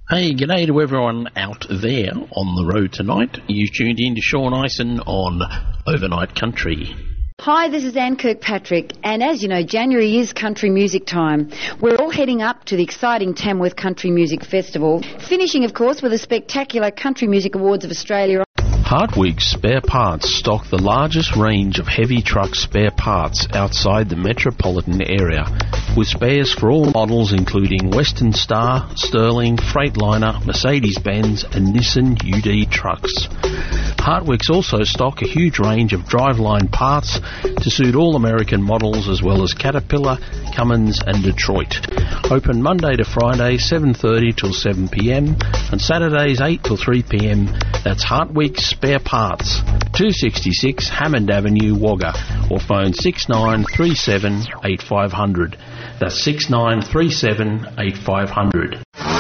Hey, g'day to everyone out there on the road tonight. You tuned in to Sean Ison on Overnight Country. Hi, this is Anne Kirkpatrick, and as you know, January is country music time. We're all heading up to the exciting Tamworth Country Music Festival, finishing, of course, with the spectacular Country Music Awards of Australia. Hardwigg Spare Parts stock the largest range of heavy truck spare parts outside the metropolitan area, with spares for all models including Western Star, Sterling, Freightliner, Mercedes-Benz and Nissan UD trucks. Hardwigg's also stock a huge range of driveline parts to suit all American models as well as Caterpillar, Cummins and Detroit. Open Monday to Friday 7:30 till 7 p.m. and Saturdays 8 till 3 p.m. That's Hardwigg Spare Parts, 266 Hammond Avenue, Wagga, or phone 6937 8500. That's 6937 8500.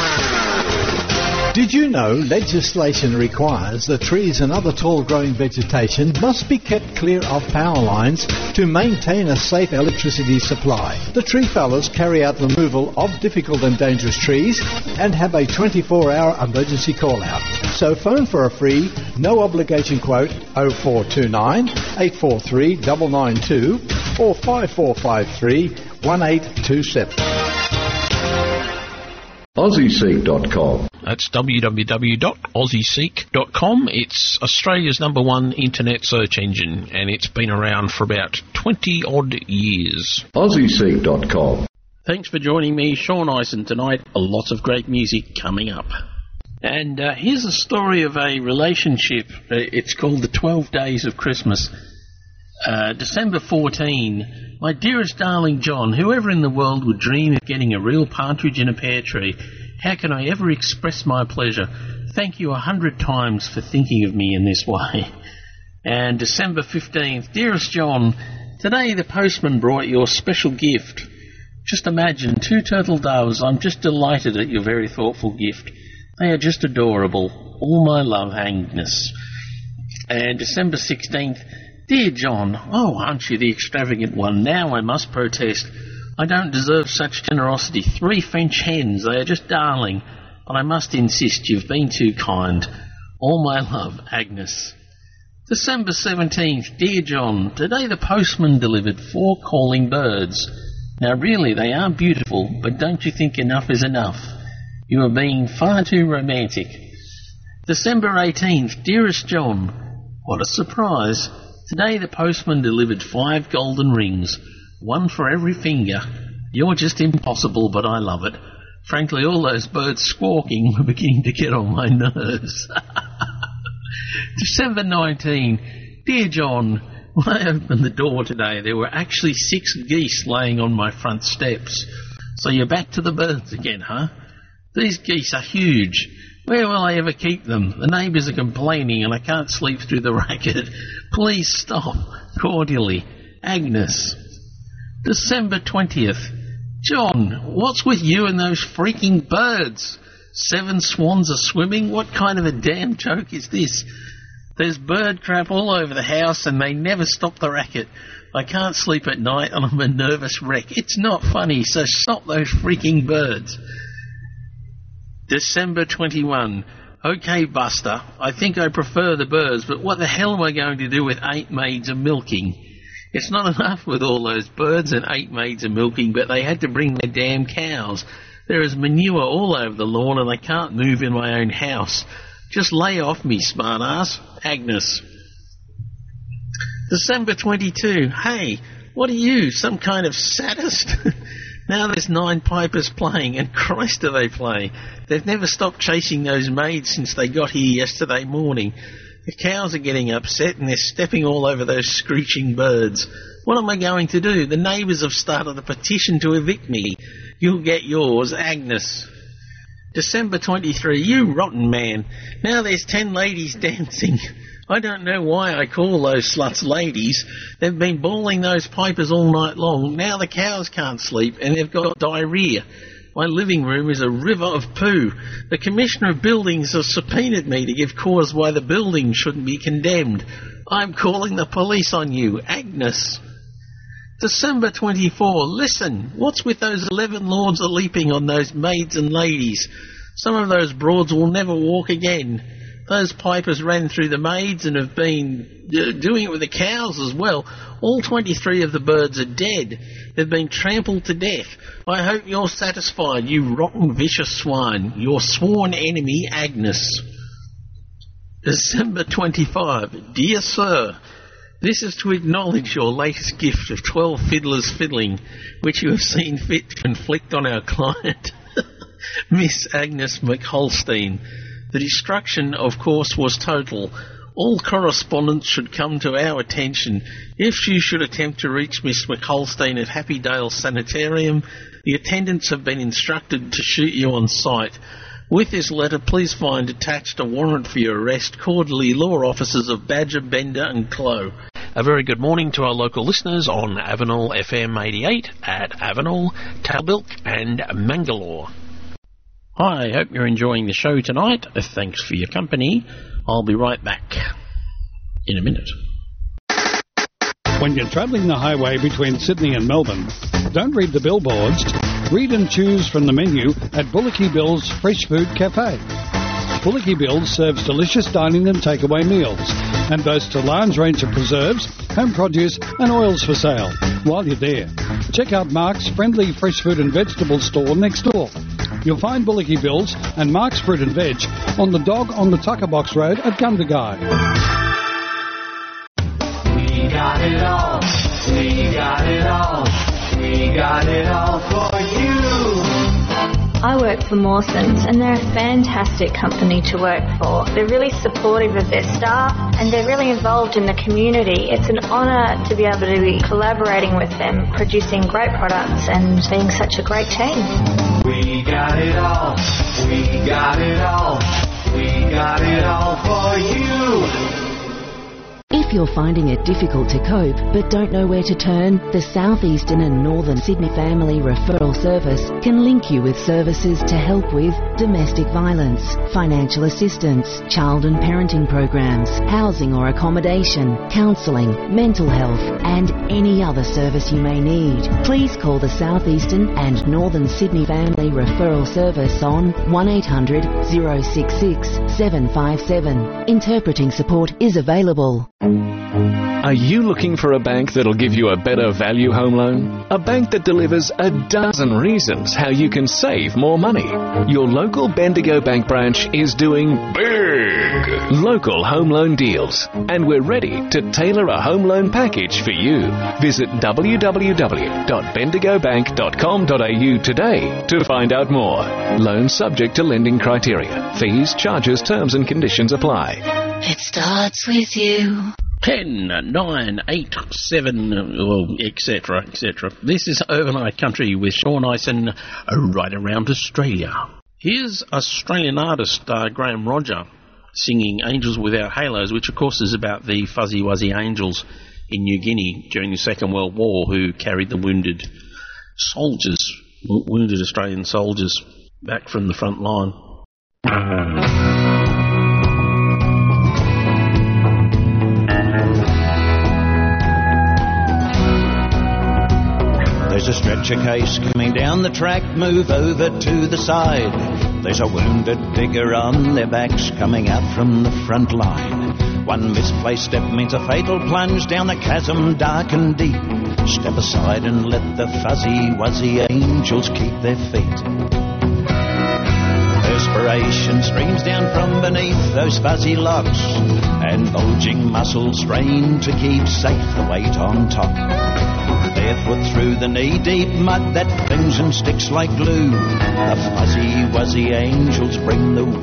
Did you know legislation requires that trees and other tall growing vegetation must be kept clear of power lines to maintain a safe electricity supply? The tree fellas carry out removal of difficult and dangerous trees and have a 24-hour emergency call-out. So phone for a free, no obligation quote 0429 843 992 or 5453 1827. AussieSeek.com. That's www.aussieseek.com. It's Australia's #1 internet search engine, and it's been around for about 20-odd years. AussieSeek.com. Thanks for joining me, Sean Ison, tonight. A lot of great music coming up. And here's a story of a relationship. It's called The 12 Days of Christmas. December 14, my dearest darling John, whoever in the world would dream of getting a real partridge in a pear tree? How can I ever express my pleasure? Thank you 100 times for thinking of me in this way. And December 15th, dearest John, today the postman brought your special gift. Just imagine, 2 turtle doves. I'm just delighted at your very thoughtful gift. They are just adorable. All my love, Agnes. And December 16th, dear John, oh, aren't you the extravagant one? Now I must protest. I don't deserve such generosity. 3 French hens, they are just darling. But I must insist, you've been too kind. All my love, Agnes. December 17th, dear John, today the postman delivered 4 calling birds. Now really, they are beautiful, but don't you think enough is enough? You are being far too romantic. December 18th, dearest John, what a surprise. Today the postman delivered 5 golden rings, 1 for every finger. You're just impossible, but I love it. Frankly, all those birds squawking were beginning to get on my nerves. December 19. Dear John, when I opened the door today, there were actually 6 geese laying on my front steps. So you're back to the birds again, huh? These geese are huge. Where will I ever keep them? The neighbours are complaining and I can't sleep through the racket. Please stop. Cordially, Agnes. December 20th. John, what's with you and those freaking birds? 7 swans are swimming? What kind of a damn joke is this? There's bird crap all over the house and they never stop the racket. I can't sleep at night and I'm a nervous wreck. It's not funny, so stop those freaking birds. December 21. Okay, Buster, I think I prefer the birds, but what the hell am I going to do with 8 maids of milking? It's not enough with all those birds and 8 maids of milking, but they had to bring their damn cows. There is manure all over the lawn and I can't move in my own house. Just lay off me, smartass. Agnes. December 22. Hey, what are you, some kind of sadist? Now there's 9 pipers playing, and Christ do they play. They've never stopped chasing those maids since they got here yesterday morning. The cows are getting upset and they're stepping all over those screeching birds. What am I going to do? The neighbours have started a petition to evict me. You'll get yours, Agnes. December 23. You rotten man. Now there's 10 ladies dancing. I don't know why I call those sluts ladies. They've been bawling those pipers all night long. Now the cows can't sleep and they've got diarrhoea. My living room is a river of poo. The Commissioner of Buildings has subpoenaed me to give cause why the building shouldn't be condemned. I'm calling the police on you, Agnes. December 24. Listen, what's with those 11 lords a-leaping on those maids and ladies? Some of those broads will never walk again. Those pipers ran through the maids and have been doing it with the cows as well. All 23 of the birds are dead. They've been trampled to death. I hope you're satisfied, you rotten, vicious swine. Your sworn enemy, Agnes. December 25. Dear Sir, this is to acknowledge your latest gift of 12 fiddlers fiddling, which you have seen fit to inflict on our client, Miss Agnes McHolstein. The destruction, of course, was total. All correspondence should come to our attention. If you should attempt to reach Miss McHolstein at Happydale Sanitarium, the attendants have been instructed to shoot you on sight. With this letter, please find attached a warrant for your arrest. Cordially, law officers of Badger, Bender and Clough. A very good morning to our local listeners on Avenel FM 88 at Avenel, Talbilk and Mangalore. Hi, I hope you're enjoying the show tonight. Thanks for your company. I'll be right back in a minute. When you're travelling the highway between Sydney and Melbourne, don't read the billboards. Read and choose from the menu at Bullocky Bill's Fresh Food Cafe. Bullocky Bill's serves delicious dining and takeaway meals and boasts a large range of preserves, home produce and oils for sale. While you're there, check out Mark's friendly fresh food and vegetable store next door. You'll find Bullocky Bill's and Mark's Fruit and Veg on the Dog on the Tucker Box Road at Gundagai. We got it all. We got it all. We got it all for you. I work for Mawsons and they're a fantastic company to work for. They're really supportive of their staff and they're really involved in the community. It's an honour to be able to be collaborating with them, producing great products and being such a great team. We got it all. We got it all. We got it all for you. If you're finding it difficult to cope but don't know where to turn, the South Eastern and Northern Sydney Family Referral Service can link you with services to help with domestic violence, financial assistance, child and parenting programs, housing or accommodation, counselling, mental health and any other service you may need. Please call the South Eastern and Northern Sydney Family Referral Service on 1800 066 757. Interpreting support is available. Are you looking for a bank that'll give you a better value home loan? A bank that delivers a dozen reasons how you can save more money. Your local Bendigo Bank branch is doing big local home loan deals, and we're ready to tailor a home loan package for you. Visit www.bendigobank.com.au today to find out more. Loan subject to lending criteria. Fees, charges, terms and conditions apply. It starts with you. 10, 9, 8, 7, etc., etc. This is Overnight Country with Sean Ison right around Australia. Here's Australian artist Graham Roger singing Angels Without Halos, which of course is about the Fuzzy Wuzzy Angels in New Guinea during the Second World War who carried the wounded Australian soldiers back from the front line. There's a stretcher case coming down the track, move over to the side. There's a wounded digger on their backs coming out from the front line. One misplaced step means a fatal plunge down the chasm dark and deep. Step aside and let the fuzzy wuzzy angels keep their feet. Perspiration streams down from beneath those fuzzy locks, and bulging muscles strain to keep safe the weight on top. Barefoot through the knee-deep mud that clings and sticks like glue, the fuzzy wuzzy angels bring the